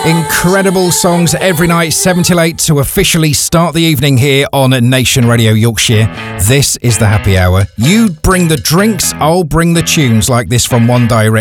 Incredible songs every night, 7 till 8, to officially start the evening here on Nation Radio Yorkshire. This is the happy hour. You bring the drinks, I'll bring the tunes, like this from One Direction.